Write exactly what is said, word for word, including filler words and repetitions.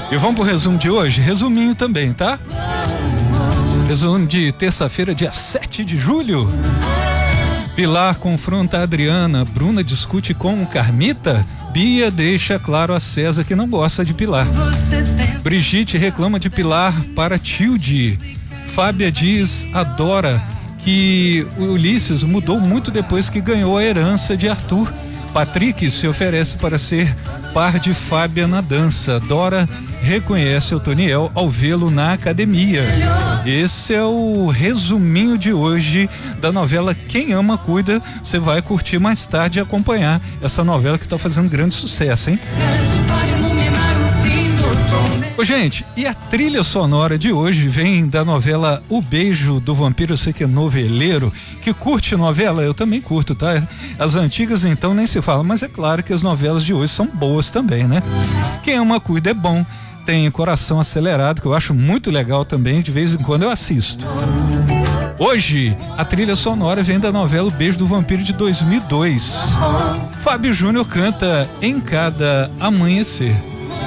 E vamos pro resumo de hoje? Resuminho também, tá? Resumo de terça-feira, dia sete de julho. Pilar confronta a Adriana, Bruna discute com Carmita, Bia deixa claro a César que não gosta de Pilar. Brigitte reclama de Pilar para Tilde. Fábia diz adora que o Ulisses mudou muito depois que ganhou a herança de Arthur. Patrick se oferece para ser par de Fábia na dança. Dora reconhece Otoniel ao vê-lo na academia. Esse é o resuminho de hoje da novela Quem Ama Cuida. Você vai curtir mais tarde e acompanhar essa novela que está fazendo grande sucesso, hein? Ô, gente, e a trilha sonora de hoje vem da novela O Beijo do Vampiro. Eu sei que é noveleiro, que curte novela, eu também curto, tá? As antigas então nem se fala, mas é claro que as novelas de hoje são boas também, né? Quem Ama Cuida é bom, tem Coração Acelerado, que eu acho muito legal também, de vez em quando eu assisto. Hoje, a trilha sonora vem da novela O Beijo do Vampiro de dois mil e dois. Fábio Júnior canta Em Cada Amanhecer.